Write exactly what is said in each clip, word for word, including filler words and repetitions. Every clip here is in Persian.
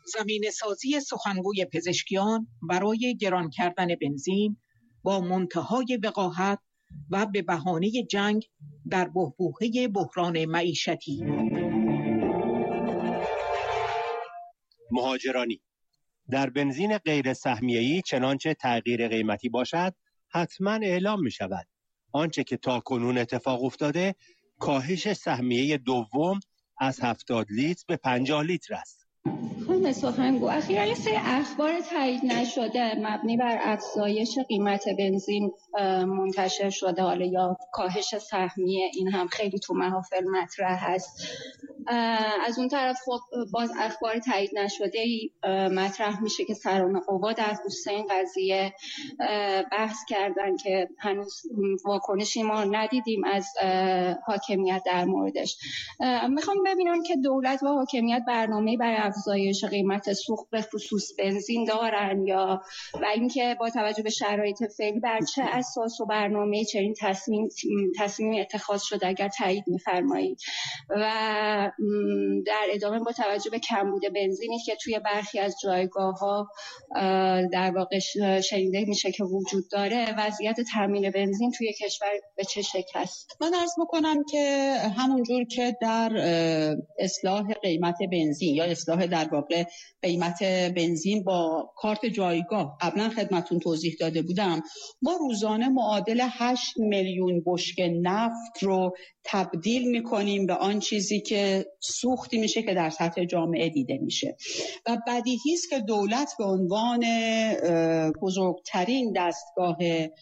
زمینه‌سازی سخنگوی پزشکیان برای گران کردن بنزین با منتهای وقاحت و به بهانه جنگ در بحبوحه بحران معیشتی. مهاجرانی: در بنزین غیر سهمیه‌ای چنانچه تغییر قیمتی باشد حتما اعلام می شود. آنچه که تا کنون اتفاق افتاده کاهش سهمیه دوم از هفتاد لیتر به پنجاه لیتر است. خانم سخنگو، اخیراً یه سری اخبار تایید نشده مبنی بر افزایش قیمت بنزین منتشر شده، حالا یا کاهش سهمیه، این هم خیلی تو محافل مطرح هست. از اون طرف خب باز اخبار تایید نشده مطرح میشه که سران قوا در خصوص این قضیه بحث کردن که هنوز واکنشی ما ندیدیم از حاکمیت در موردش. میخوام ببینم که دولت و حاکمیت برنامه‌ای برای افزایش قیمت سوخت به خصوص بنزین دارن یا و اینکه با توجه به شرایط فعلی بر چه اساس و برنامه‌ای چنین تصمیم تصمیمی اتخاذ شده اگر تایید می‌فرمایید. و در ادامه با توجه به کمبود بنزینی که توی برخی از جایگاه‌ها در واقع شنیده میشه که وجود داره، وضعیت تامین بنزین توی کشور به چه شکل است؟ من عرض می‌کنم که همونجور که در اصلاح قیمت بنزین یا اصلاح در واقع قیمت بنزین با کارت جایگاه قبلا خدمتون توضیح داده بودم، ما روزانه معادل هشت میلیون بشکه نفت رو تبدیل می‌کنیم به آن چیزی که سوختی میشه که در سطح جامعه دیده میشه و بدیهی است که دولت به عنوان بزرگترین دستگاه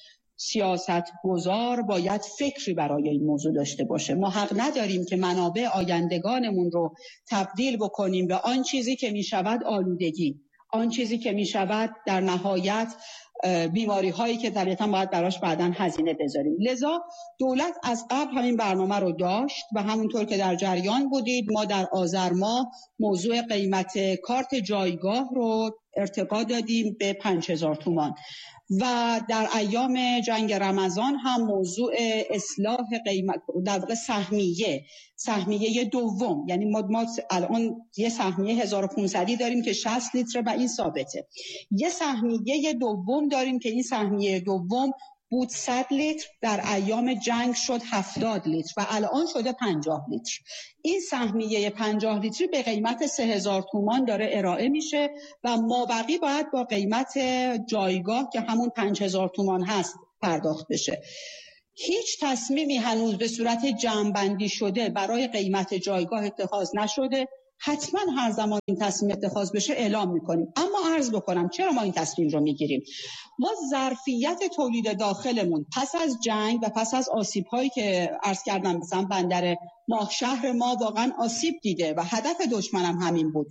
سیاست گذار باید فکری برای این موضوع داشته باشه. ما حق نداریم که منابع آیندگانمون رو تبدیل بکنیم به آن چیزی که میشود آلودگی، آن چیزی که میشود در نهایت بیماری هایی که طبیعتاً باید براش بعداً هزینه بذاریم. لذا دولت از قبل همین برنامه رو داشت و همونطور که در جریان بودید ما در آذر ماه موضوع قیمت کارت جایگاه رو ارتقا دادیم به پنج هزار تومان و در ایام جنگ رمضان هم موضوع اصلاح قیمت در واقع سهمیه سهمیه دوم، یعنی ما, ما الان یه سهمیه هزار و پانصد داریم که شصت لیتر و این ثابته، یه سهمیه دوم داریم که این سهمیه دوم بود صد لیتر، در ایام جنگ شد هفتاد لیتر و الان شده پنجاه لیتر. این سهمیه پنجاه لیتری به قیمت سه هزار تومان داره ارائه میشه و مابقی باید با قیمت جایگاه که همون پنج هزار تومان هست پرداخت بشه. هیچ تصمیمی هنوز به صورت جمع‌بندی شده برای قیمت جایگاه اتخاذ نشده. حتما هر زمان این تصمیم اتخاذ بشه اعلام میکنیم. اما عرض بکنم چرا ما این تصمیم رو میگیریم؟ ما ظرفیت تولید داخلمون پس از جنگ و پس از آسیب هایی که عرض کردم مثلا بندر ماه شهر ما واقعا آسیب دیده و هدف دشمنم همین بود.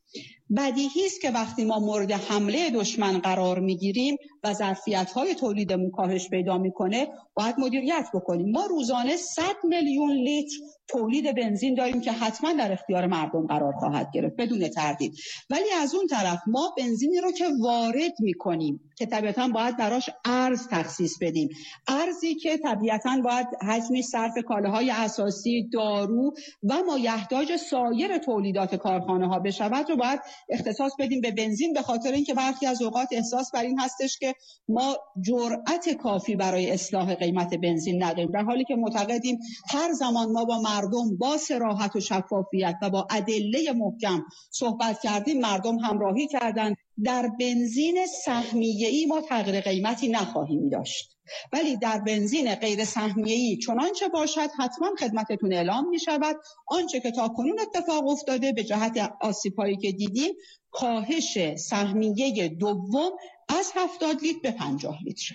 بدیهی است که وقتی ما مورد حمله دشمن قرار میگیریم و ظرفیت‌های تولیدمون کاهش پیدا میکنه باید مدیریت بکنیم. ما روزانه صد میلیون لیتر تولید بنزین داریم که حتما در اختیار مردم قرار خواهد گرفت بدون تردید، ولی از اون طرف ما بنزینی رو که وارد میکنیم که طبیعتاً باید براش ارز تخصیص بدیم، ارزی که طبیعتاً باید حجمی صرف کالاهای اساسی، دارو و مایحتاج سایر تولیدات کارخانه ها بشود رو باید اختصاص بدیم به بنزین، به خاطر اینکه برخی از اوقات احساس بر این هستش که ما جرأت کافی برای اصلاح قیمت بنزین نداریم، در حالی که معتقدیم هر زمان ما با مردم با صراحت و شفافیت و با ادله محکم صحبت کردیم مردم همراهی کردند. در بنزین سهمیه‌ای ما تغییر قیمتی نخواهیم داشت، ولی در بنزین غیر سهمیه‌ای چنانچه باشد حتما خدمتتون اعلام می شود. آنچه که تا کنون اتفاق افتاده به جهت آسیب‌هایی که دیدیم کاهش سهمیه دوم از هفتاد لیتر به پنجاه لیتر.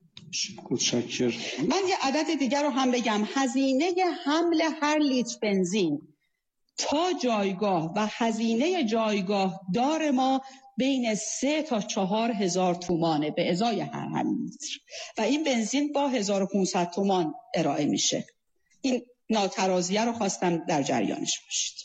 متشکرم. من یه عدد دیگر رو هم بگم. هزینه حمل هر لیتر بنزین تا جایگاه و هزینه جایگاه دار ما بین سه تا چهار هزار تومانه به ازای هر همین لیتر و این بنزین با هزار و پانصد تومان ارائه میشه. این ناترازیه رو خواستم در جریانش باشید.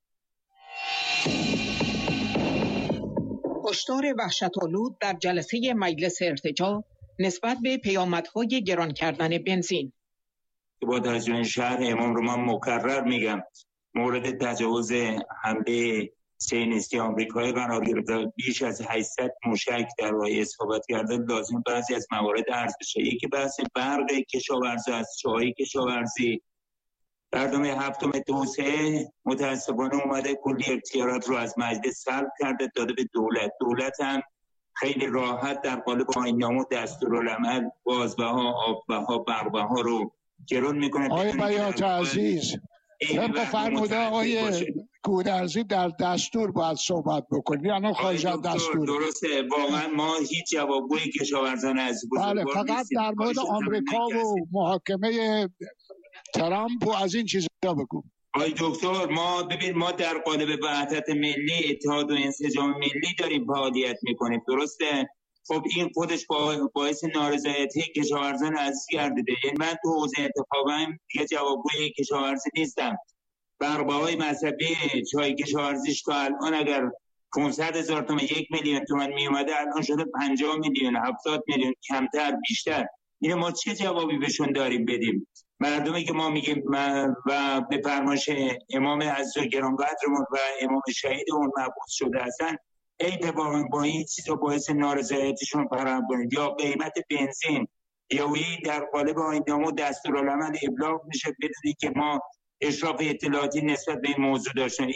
هشدار وحشت‌آلود در جلسه مجلس ارتجاع نسبت به پیامدهای گران کردن بنزین. با توجه به شهر امام رو من مکرر میگم مورد تجاوز حمله صهیونیستی آمریکایی قرار گرفته، بیش از هشتصد موشک در راه اصابت کرده، لازم بعضی از موارد عرض بشه. یکی بحث برق کشاورزی است، چای کشاورزی. برنامه هفتم توسعه متاسفانه اومده کلی اختیارات رو از مجلس سلب کرده داده به دولت. دولت هم خیلی راحت در قالب آیین‌نامه و دستورالعمل بازبها، آببها، برق‌بها رو گرون میکنه. آقای بیات عزیز، طبق فرموده آقای گودرزی در دستور باید صحبت بکنید، یعنی خارج از دستور. درسته، واقعا ما هیچ جوابگوی کشاورزان از بله، فقط در مورد آمریکا و محاکمه ترامپ و از این چیزا بگو. آقای دکتر، ما ببین ما در قالب وحدت ملی، اتحاد و انسجام ملی داریم فعالیت میکنیم، درسته؟ خب این خودش باعث نارضایتی کشاورزان عزیز گردیده. یعنی من تو حوزه انتخابم دیگه جوابگوی کشاورزی نیستم. برق‌بهای مذهبی چای کشاورزیش تا الان اگر پانصد هزار تومان یک میلیون تومان می اومده، الان شده پنجاه میلیون، هفتاد میلیون، کمتر بیشتر. این ما چه جوابی بهشون داریم بدیم؟ مردمی که ما میگیم و به فرمایش امام عزیز و گرانقدرمون و امام شهیدمون مبعوث شده هستن، ای واقعا با این چیزا باعث نارضایتیشون فراهم کنید. یا قیمت بنزین یهویی در قالب آیین‌نامه و دستورالعمل ابلاغ میشه بدونید که ما اشراف اطلاعاتی نسبت به این موضوع داشتیم.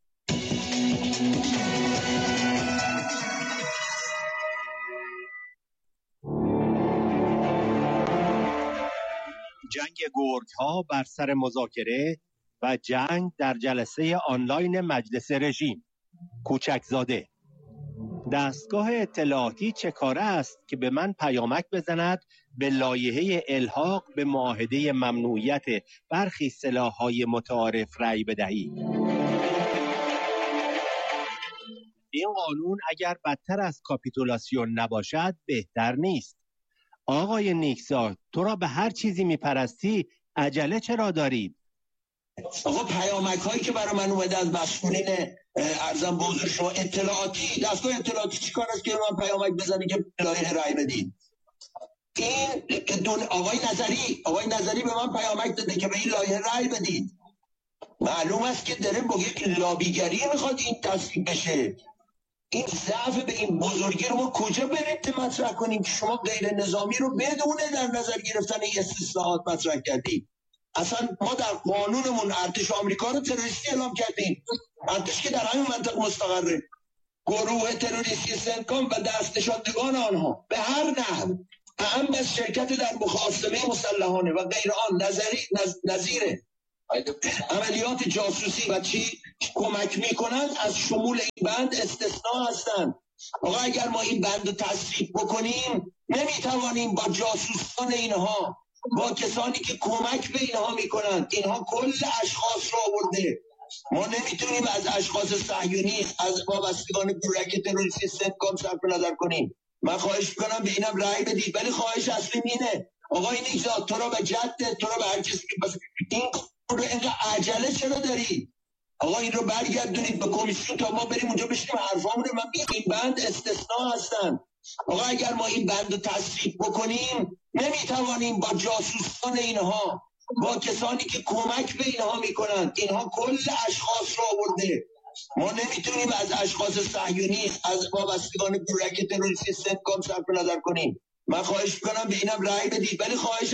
جنگ گرگ ها بر سر مذاکره و جنگ در جلسه آنلاین مجلس رژیم. کوچکزاده: دستگاه اطلاعاتی چه کاره است که به من پیامک بزند به لایحه الحاق به معاهده ممنوعیت برخی سلاح‌های متعارف رأی بدهید؟ این قانون اگر بدتر از کاپیتولاسیون نباشد بهتر نیست. آقای نیکزاد، تو را به هر چیزی میپرستی، عجله چرا دارید؟ آقا پیامک هایی که برای من اومده از مسئولین ارزم به حضور شما اطلاعاتی، دستگاه اطلاعاتی چی کار است که من پیامک بزنی که لایحه رأی بدید؟ این دون آقای نظری آقای نظری به من پیامک داده که به این لایحه رأی بدید. معلوم است که داره با یک لابیگری میخواد این تصویب بشه. این ضعف به این بزرگی رو ما کجا بریم مطرح کنیم که شما غیر نظامی رو بدون در نظر گرفتن این استثناءات مطرح کردید؟ اصلا ما در قانونمون ارتش آمریکا رو تروریستی اعلام کردیم، ارتش که در همین منطقه مستقره. گروه تروریستی سنتکام و دستنشاندگان آنها به هر نحو اهم از شرکت در محاصره مسلحانه و غیر آن نظری نظ... نظیره عملیات جاسوسی و چی کمک میکنند از شمول این بند استثناء هستند. آقا اگر ما این بند رو تصویب بکنیم نمیتوانیم با جاسوسان اینها، با کسانی که کمک به اینها میکنند، اینها کل اشخاص رو آورده، ما نمیتونیم از اشخاص صهیونی از وابستگان گروه تروریستی سنتکام صرف نظر کنیم. من خواهش میکنم به اینم رأی بدید، ولی خواهش اصلی اینه آقای نیکزاد، تو رو به جد، تو رو به هر کسی که این رو اینقدر عجله چرا داری؟ آقا این رو برگردونید به کمیسیون تا ما بریم اونجا بشینیم حرفامونه. من میگم این بند استثناء هستن. آقا اگر ما این بند رو تصویب بکنیم نمیتوانیم با جاسوسان اینها، با کسانی که کمک به اینها میکنند، اینها کل اشخاص رو آورده، ما نمیتونیم از اشخاص صهیونی از وابستگان گروه تروریستی سنتکام صرف نظر کنیم. من خواهش میکنم به اینم رأی بدید، ولی خواهش